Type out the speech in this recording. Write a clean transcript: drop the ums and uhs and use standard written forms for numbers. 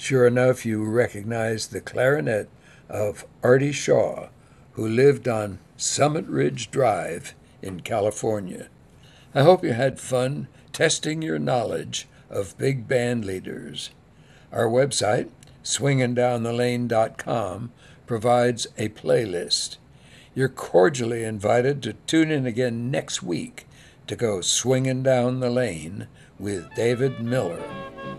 Sure enough, you recognize the clarinet of Artie Shaw, who lived on Summit Ridge Drive in California. I hope you had fun testing your knowledge of big band leaders. Our website, swingindownthelane.com, provides a playlist. You're cordially invited to tune in again next week to go swinging down the lane with David Miller.